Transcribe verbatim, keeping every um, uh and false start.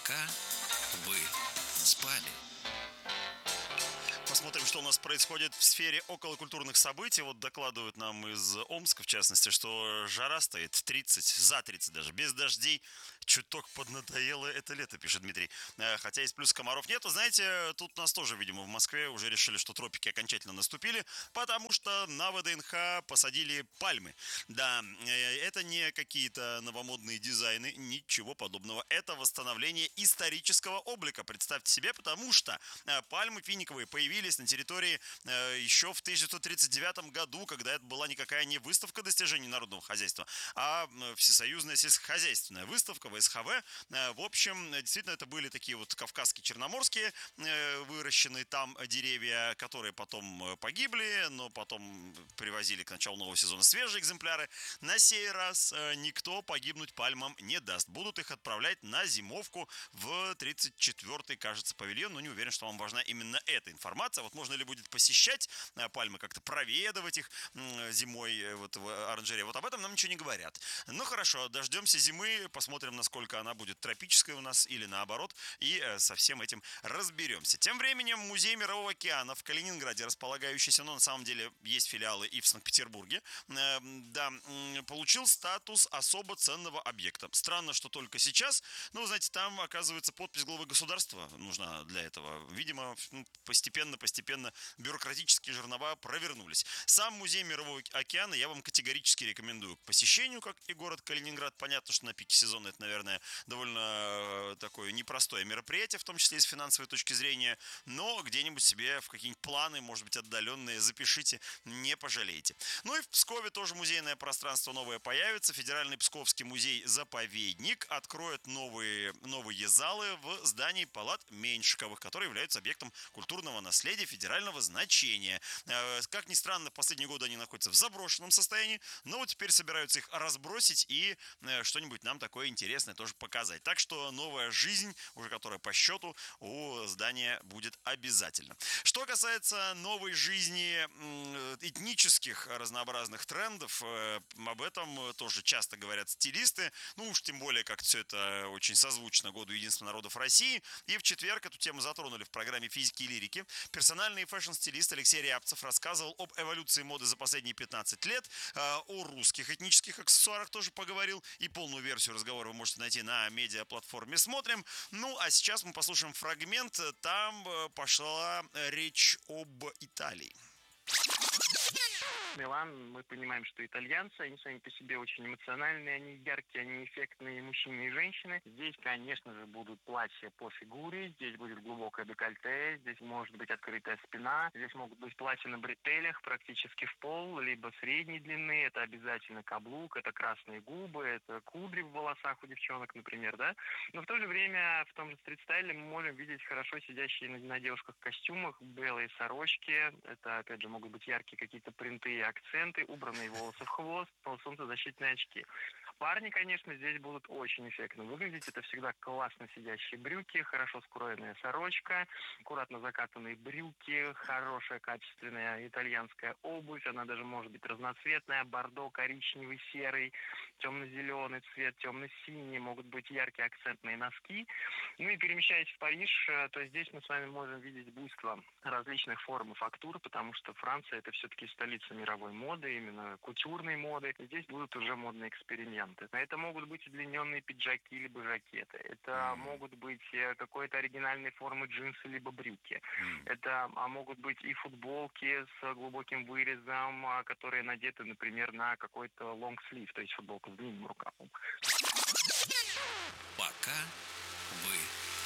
Пока вы спали. Посмотрим, что у нас происходит в сфере околокультурных событий. Вот докладывают нам из Омска, в частности, что жара стоит тридцать, за тридцать даже, без дождей. Чуток поднадоело это лето, пишет Дмитрий. Хотя из плюс комаров нету. Знаете, тут нас тоже, видимо, в Москве уже решили, что тропики окончательно наступили, потому что на ВДНХ посадили пальмы. Да, это не какие-то новомодные дизайны, ничего подобного. Это восстановление исторического облика, представьте себе, потому что пальмы финиковые появились на территории еще в тысяча девятьсот тридцать девятом году, когда это была никакая не выставка достижений народного хозяйства, а всесоюзная сельскохозяйственная выставка в СХВ. В общем, действительно, это были такие вот кавказские, черноморские выращенные там деревья, которые потом погибли, но потом привозили к началу нового сезона свежие экземпляры. На сей раз никто погибнуть пальмам не даст. Будут их отправлять на зимовку в тридцать четвёртый, кажется, павильон, но не уверен, что вам важна именно эта информация. Вот можно ли будет посещать пальмы, как-то проведывать их зимой вот в оранжерее. Вот об этом нам ничего не говорят. Ну хорошо, дождемся зимы, посмотрим, насколько она будет тропической у нас или наоборот, и со всем этим разберемся. Тем временем Музей Мирового океана в Калининграде, располагающийся, но на самом деле есть филиалы и в Санкт-Петербурге, да, получил статус особо ценного объекта. Странно, что только сейчас, но, вы знаете, там, оказывается, подпись главы государства нужна для этого. Видимо, постепенно-постепенно бюрократические жернова провернулись. Сам Музей Мирового океана я вам категорически рекомендую к посещению, как и город Калининград. Понятно, что на пике сезона это, наверное, довольно такое непростое мероприятие, в том числе и с финансовой точки зрения, но где-нибудь себе в какие-нибудь планы, может быть, отдаленные, запишите, не пожалеете. Ну и в Пскове тоже музейное пространство новое появится. Федеральный Псковский музей-заповедник откроет новые, новые залы в здании палат Меньшиковых, которые являются объектом культурного наследия федерального значения. Как ни странно, в последние годы они находятся в заброшенном состоянии, но вот теперь собираются их разбросить и что-нибудь нам такое интересное тоже показать. Так что новая жизнь, уже которая по счету, у здания будет обязательно. Что касается новой жизни этнических разнообразных трендов, об этом тоже часто говорят стилисты, ну уж тем более, как все это очень созвучно Году единства народов России. И в четверг эту тему затронули в программе «Физики и лирики». Персональный фэшн-стилист Алексей Рябцев рассказывал об эволюции моды за последние пятнадцать лет, о русских этнических аксессуарах тоже поговорил, и полную версию разговора вы можете найти на медиаплатформе «Смотрим». Ну, а сейчас мы послушаем фрагмент, там пошла речь об Италии. Милан, мы понимаем, что итальянцы, они сами по себе очень эмоциональные, они яркие, они эффектные мужчины и женщины. Здесь, конечно же, будут платья по фигуре, здесь будет глубокое декольте, здесь может быть открытая спина, здесь могут быть платья на бретелях практически в пол, либо средней длины, это обязательно каблук, это красные губы, это кудри в волосах у девчонок, например, да. Но в то же время в том же стрит-стайле мы можем видеть хорошо сидящие на, на девушках костюмах, белые сорочки, это, опять же, могут быть яркие какие-то принты и акценты, убранные волосы в хвост, солнцезащитные очки. Парни, конечно, здесь будут очень эффектно выглядеть. Это всегда классно сидящие брюки, хорошо скроенная сорочка, аккуратно закатанные брюки, хорошая качественная итальянская обувь. Она даже может быть разноцветная, бордо, коричневый, серый, темно-зеленый цвет, темно-синий. Могут быть яркие акцентные носки. Ну и перемещаясь в Париж, то здесь мы с вами можем видеть буйство различных форм и фактур, потому что Франция — это все-таки столица мировой моды, именно кутюрной моды. Здесь будут уже модные эксперименты. Это могут быть удлиненные пиджаки либо жакеты. Это mm. могут быть какой-то оригинальной формы джинсы либо брюки. Mm. Это а могут быть и футболки с глубоким вырезом, которые надеты, например, на какой-то лонг-слив, то есть футболка с длинным рукавом. Пока вы